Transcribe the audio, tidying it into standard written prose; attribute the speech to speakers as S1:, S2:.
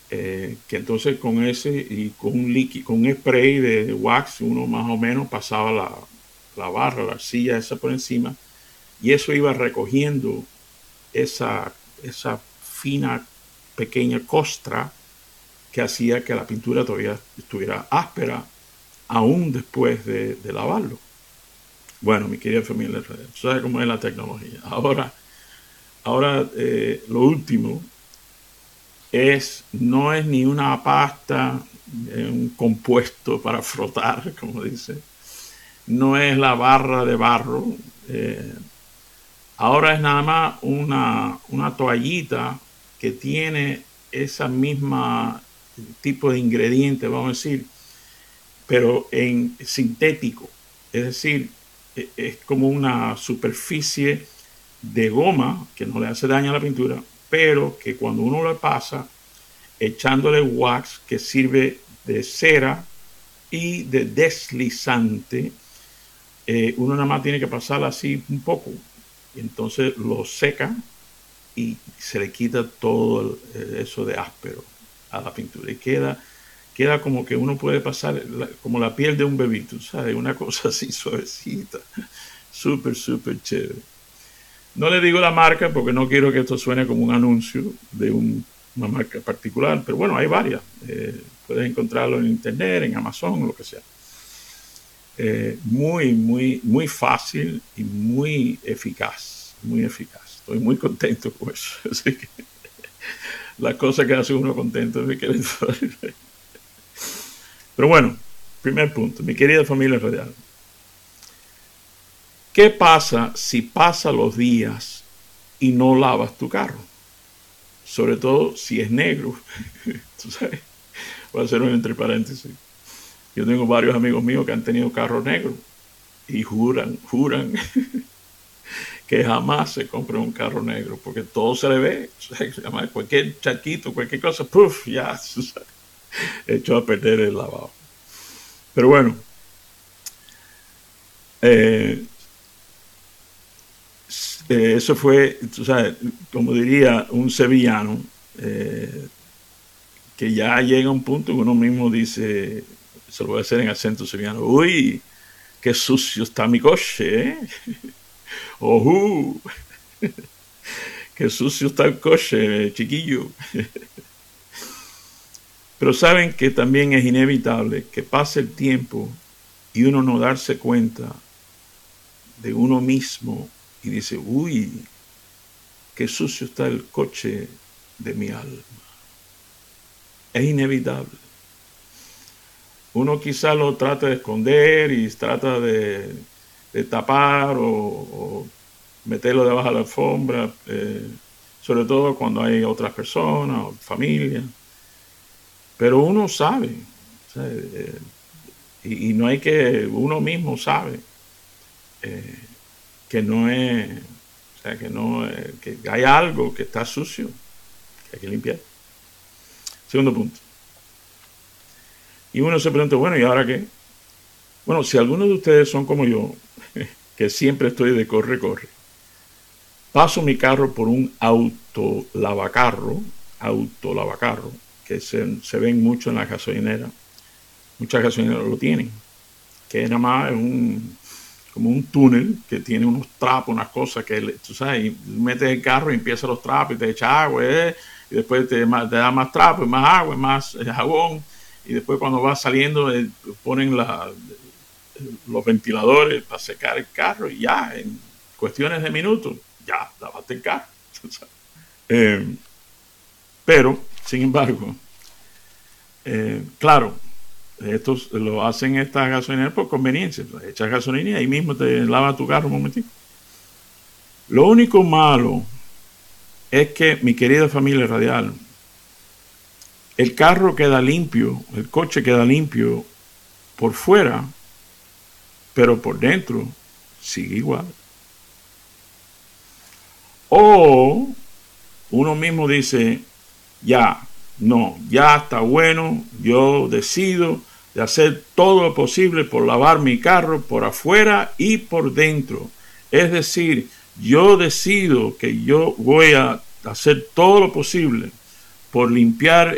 S1: que entonces con ese y con un líquido, con un spray de wax, uno más o menos pasaba la barra, la arcilla esa por encima, y eso iba recogiendo esa fina pequeña costra que hacía que la pintura todavía estuviera áspera aún después de lavarlo. Bueno, mi querida familia, tú sabes cómo es la tecnología. Ahora, lo último no es ni una pasta, un compuesto para frotar, como dice, no es la barra de barro, ahora es nada más una toallita que tiene esa misma tipo de ingrediente, vamos a decir, pero en sintético. Es decir, es como una superficie de goma que no le hace daño a la pintura, pero que cuando uno le pasa, echándole wax que sirve de cera y de deslizante, uno nada más tiene que pasarla así un poco. Y entonces lo seca y se le quita todo eso de áspero a la pintura. Y queda como que uno puede pasar como la piel de un bebito, ¿sabes? Una cosa así suavecita. Súper, súper chévere. No le digo la marca porque no quiero que esto suene como un anuncio de una marca particular, pero bueno, hay varias. Puedes encontrarlo en internet, en Amazon, lo que sea. Muy, muy, muy fácil y muy eficaz. Muy eficaz. Estoy muy contento con eso. Así que las cosas que hace uno contento, mi querido. Pero bueno, primer punto, mi querida familia radial. ¿Qué pasa si pasan los días y no lavas tu carro? Sobre todo si es negro. ¿Tú sabes? Voy a hacer un entre paréntesis. Yo tengo varios amigos míos que han tenido carros negros y juran que jamás se compren un carro negro porque todo se le ve. Cualquier charquito, cualquier cosa, ¡puf! Ya echó a perder el lavado. Pero bueno, eso fue, tú sabes, como diría un sevillano, que ya llega a un punto que uno mismo dice, se lo voy a hacer en acento sevillano, uy, qué sucio está mi coche, ¿eh? Ojú, qué sucio está el coche, chiquillo. Pero saben que también es inevitable que pase el tiempo y uno no darse cuenta de uno mismo y dice, uy, qué sucio está el coche de mi alma. Es inevitable. Uno quizá lo trata de esconder y trata de tapar o meterlo debajo de la alfombra, sobre todo cuando hay otras personas o familia. Pero uno sabe, ¿sabe? Y no hay que, uno mismo sabe que no es, o sea, que hay algo que está sucio, que hay que limpiar. Segundo punto. Y uno se pregunta, bueno, ¿y ahora qué? Bueno, si algunos de ustedes son como yo, que siempre estoy de corre, paso mi carro por un autolavacarro, que se ven mucho en la gasolinera. Muchas gasolineras lo tienen, que nada más es como un túnel que tiene unos trapos, unas cosas que, tú sabes, y metes el carro y empieza los trapos y te echa agua, y después te da más trapos, más agua, más jabón, y después cuando vas saliendo ponen los ventiladores para secar el carro y ya, en cuestiones de minutos, ya lavaste el carro. Pero, sin embargo, claro, estos lo hacen estas gasolineras por conveniencia. Echas gasolina y ahí mismo te lava tu carro un momentito. Lo único malo es que, mi querida familia radial, el carro queda limpio, el coche queda limpio por fuera, pero por dentro sigue igual. O uno mismo dice, ya está bueno, yo decido de hacer todo lo posible por lavar mi carro por afuera y por dentro. Es decir, yo decido que yo voy a hacer todo lo posible por limpiar